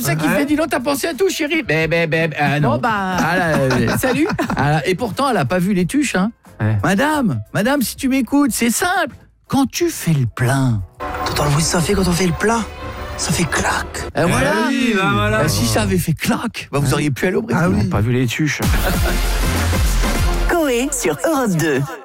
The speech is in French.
comme ça qu'il fait. Dis donc, t'as pensé à tout, chérie? Non. Bon, bah... Ah, là, salut. Ah, et pourtant, elle a pas vu les tuches, hein. Ouais. Madame, si tu m'écoutes, c'est simple. Quand tu fais le plein... T'entends le bruit que ça fait quand on fait le plat? Ça fait clac. Voilà. oui, bah voilà. Si ça avait fait clac, vous auriez pu aller au Brésil. Pas vu les tuches. Coé sur Europe 2.